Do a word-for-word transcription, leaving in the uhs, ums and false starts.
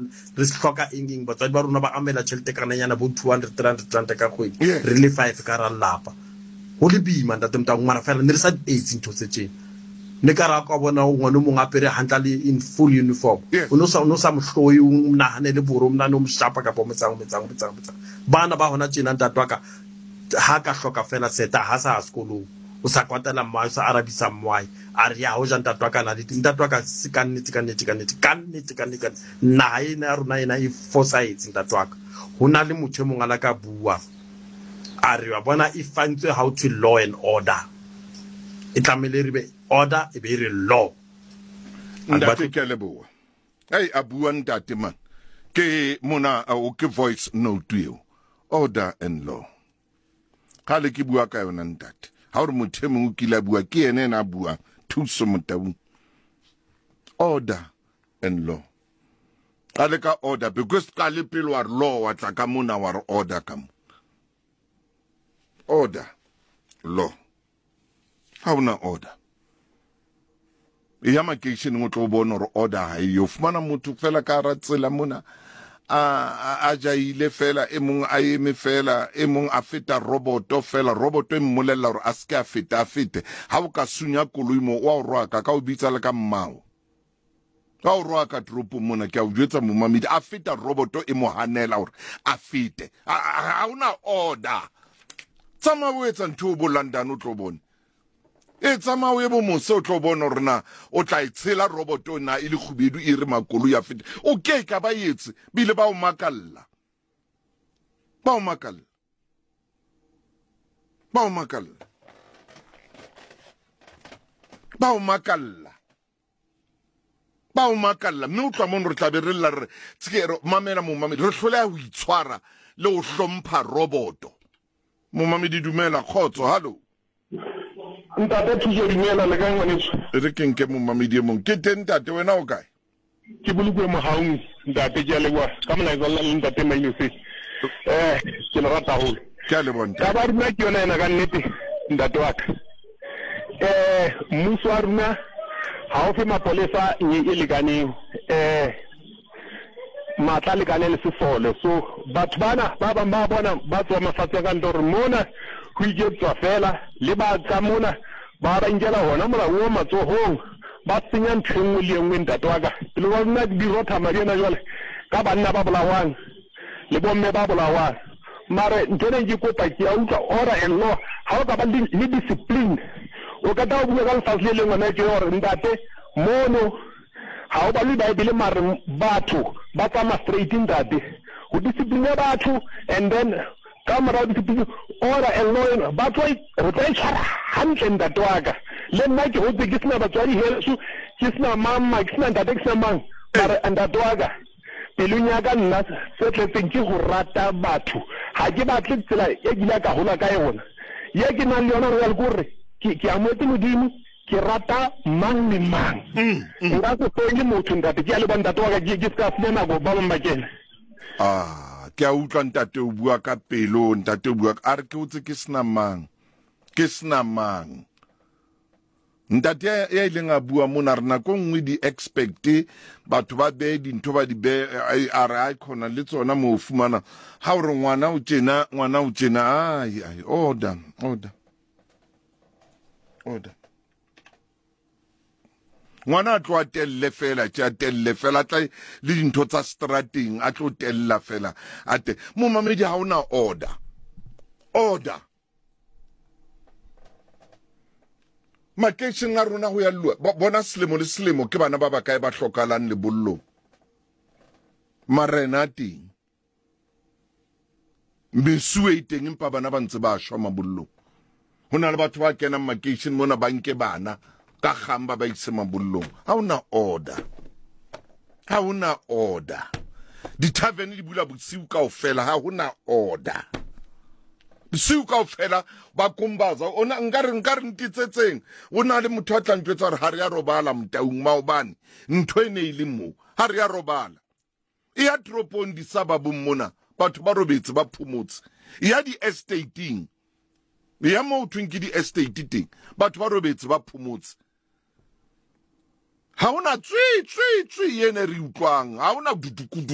re se hloka eng batswadi ba rona ba amela tšhelete kana nyana bo two hundred three hundred rand ka kgwedi re le five ka ra lapa go le bima ntate motang ngwana fela ne re sa eight ntho tse tsena ne ka ra ka bona ngwana mo ngapere handla le in full uniform o no sa o no sa mohloyi o mnahane le boro mna no mshapa ka bo metsang metsang metsang metsang bana ba hona tsena ntatwa ka ha ka hloka fela seta ha sa sekolong o sa kwatela mma o sa arabisa mmwai a re ya ho ja ntatwa ka na le ntatwa ka se ka nnete ka nnete ka nnete ka nnete ka nnete na ina rona ina e foresight ntatwa ka hona le motho mongwe ala ka bua a re wa bona e fantswe how to law and order e tlamele re be order e be re law ntate ke leboa hey abua ntate man ke mona o ke voice note yo order and law kale ke bua ka yona ntate ha re motho mongwe ke la bua ke ene na bua thuso motau order and law kale ka order because kale pelo wa law wa tla ka mona wa order ka mo order law how na order ya makeišene go tlo bona gore order ha yo fumana motho fela ka ratsela mona a a jaile fela e mong a eme fela e mong a feta roboto fela roboto e mmolela gore a se a feta a fete ha o ka sunya koloi mo wa o rwaka ka o bitsa le ka mmao ka o rwaka tropo mona ke a o jwetsa momamedi a feta roboto e mo hanela gore a fete ha una order tsama o etsa ntho o bolandana o tlo bona e tsama o ebo mo se o tlo bona rena o tla itshela roboto na ile khubedu e re makolo ya fete o ke ka ba yetse bile ba o makalla ba o makalla ba o makalla ba o makalla ba o makalla mme o tla mo re tla be re la re tsikero mamela mo mamedi re hlola ho itshwara le o hlompha roboto mo mamedi dumela khotso hallo ntate thuso dimela le ka ngwanetso re ke nke mo mamedi mo ke teng ntate wena o kae ke bulukwe mo haung ntate ke le wa ka mona go la ntate mainose eh ke le rata ho ke le bonta ka ba runa ke yona ena ka nnete ntate wa ka eh mmuso wa runa ha o fe mapolesa e le kaneng eh matla le kanele se fole so batho bana ba ba ba bona ba tswa mafatse ka ndore mona go iketswa fela le ba ka mona ba ba ingela hona mola o matsohong ba tsenya ntshengwe le engwe ntate wa ka le wa nna di rotha mariana jwale ka banna ba bolawang le bomme ba bolawang mare ntone ke kopa ke a utlwa ora and law ha o ka ba le discipline o ka ta o bua ka lefase le lengwe na ke gore ntate mono ha o ba le ba bile mare batho ba tsama straight ntate go discipline batho and then kamera discipline ora and law batho re tla itshwara hantle ntate wa ka le nna ke hotse ke sena batswadi heso ke sena mama ke sena ntate ke sena mang mare ntate wa ka pelong ya ka nna se tletseng ke go rata batho ha ke batle tsela e gila ka hola ka yona ye ke nang le yona re ya gore ke ke amotse modimo ke rata mang le mang nda se pele motho ntate ke a le banda toka ke ke ska sena go ba mbakela ah ke a utlwa ntate o bua ka pelo ntate o bua a re ke utse ke sena mang ke sena mang ntate ya ile nga bua mona rena ko ngwe di expect batho ba be dintho ba di be a re a khona le tsona mo fumana ha o re ngwana o tjena ngwana o tjena ai ai order order order ngwana tlo atelle fela tja telle fela tla le dintho tsa strateng a tlo tella fela ate mo mamedi ha ona order order maketšheng a rona go ya lua bona selemo le selemo ke bana ba ba kae ba hlokalang le bollo marena teng mesuwe teng empa bana ba ntse ba shwa mabollo hona le batho ba kenang maketšheng mona ba nke bana ka gamba ba itse mabollong ha una order ha una order di tavern di bula bosiu ka ofela ha una order bosiu ka ofela ba kombaza ona ngare ngare ntitsetseng ona le motho a tlantsetsa re ha re ya robala mtaung maobane ntho ene ile mo ha re ya robala e ya tropong di sababu mona batho ba robetse ba phumotse ya di estating ya mo twinki di estate ting batho ba robetse ba phumotse ha ona tswi tswi tswi yene re utlwang ha ona dudukudu